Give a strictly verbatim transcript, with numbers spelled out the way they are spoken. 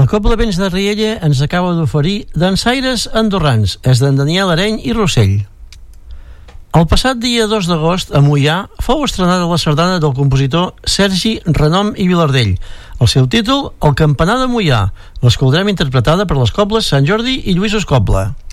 La Cobla Vents de Riella ens acaba d'oferir Dansaires andorrans, és d'en Daniel Areny i Rossell. El passat dia dos d'agost, a Moià, fou estrenada la sardana del compositor Sergi Renom i Vilardell. El seu títol, El campanar de Moià. L'escoltarem interpretada per les cobles Sant Jordi i Lluís Escobla.